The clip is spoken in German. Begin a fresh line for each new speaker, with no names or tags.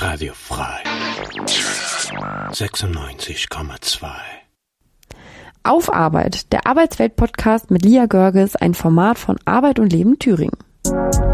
Radio Frei 96,2.
Auf Arbeit, der Arbeitswelt-Podcast mit Lia Görges, ein Format von Arbeit und Leben Thüringen.